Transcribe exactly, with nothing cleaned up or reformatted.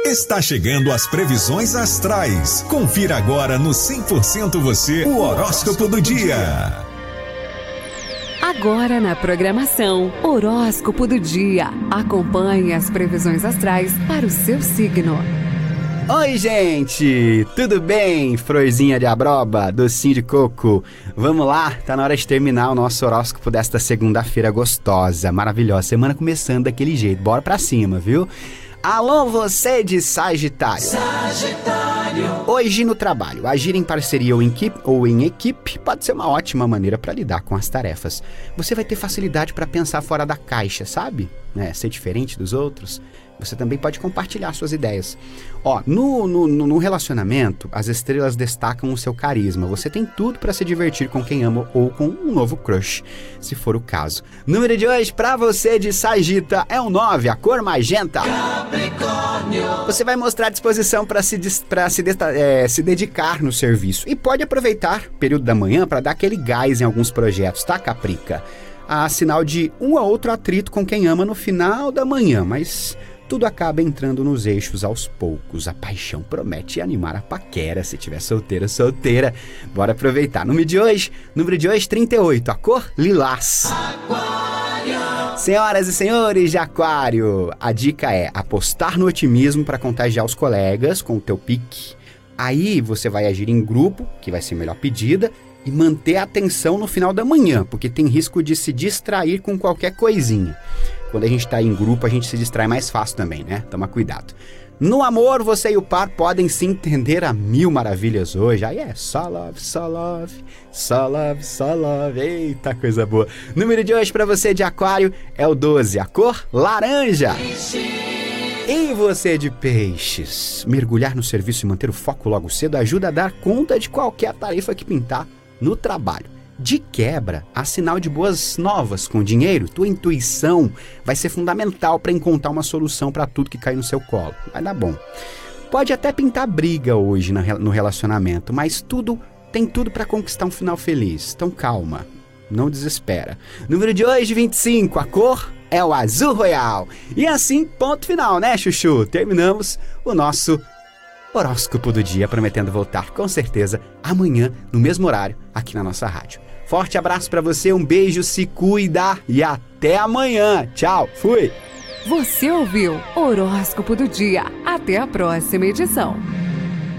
Está chegando as previsões astrais. Confira agora no cem por cento Você, o horóscopo do dia. Agora na programação, horóscopo do dia. Acompanhe as previsões astrais para o seu signo. Oi, gente! Tudo bem? Florzinha de abroba, docinho de coco. Vamos lá, tá na hora de terminar o nosso horóscopo desta segunda-feira gostosa, maravilhosa. Semana começando daquele jeito, bora pra cima, viu? Alô, você de Sagitário. Sagitário. Hoje no trabalho, agir em parceria ou em equipe, ou em equipe pode ser uma ótima maneira para lidar com as tarefas. Você vai ter facilidade para pensar fora da caixa, sabe? É, ser diferente dos outros. Você também pode compartilhar suas ideias. Ó, no, no, no relacionamento, as estrelas destacam o seu carisma. Você tem tudo para se divertir com quem ama ou com um novo crush, se for o caso. Número de hoje para você de Sagita é o nove, a cor magenta. Capricórnio. Você vai mostrar disposição para se, pra se, é, se dedicar no serviço. E pode aproveitar o período da manhã para dar aquele gás em alguns projetos, tá, Caprica? Há sinal de um a outro atrito com quem ama no final da manhã, mas tudo acaba entrando nos eixos aos poucos. A paixão promete animar a paquera se tiver solteira, solteira. Bora aproveitar. Número de hoje, número de hoje, trinta e oito, a cor lilás. Aquário. Senhoras e senhores de Aquário, a dica é apostar no otimismo para contagiar os colegas com o teu pique. Aí você vai agir em grupo, que vai ser a melhor pedida, e manter a atenção no final da manhã, porque tem risco de se distrair com qualquer coisinha. Quando a gente está em grupo, a gente se distrai mais fácil também, né? Toma cuidado. No amor, você e o par podem se entender a mil maravilhas hoje. Aí é só love, só love, só love, só love. Eita, coisa boa. Número de hoje para você de Aquário é o doze, a cor laranja. E você de Peixes, mergulhar no serviço e manter o foco logo cedo ajuda a dar conta de qualquer tarefa que pintar no trabalho. De quebra, há sinal de boas novas com dinheiro. Tua intuição vai ser fundamental para encontrar uma solução para tudo que cai no seu colo. Vai dar bom. Pode até pintar briga hoje no relacionamento, mas tudo tem tudo para conquistar um final feliz. Então calma, não desespera. Número de hoje, vinte e cinco, a cor é o azul royal. E assim, ponto final, né, Chuchu? Terminamos o nosso horóscopo do dia, prometendo voltar com certeza amanhã, no mesmo horário, aqui na nossa rádio. Forte abraço pra você, um beijo, se cuida e até amanhã. Tchau, fui! Você ouviu Horóscopo do Dia. Até a próxima edição.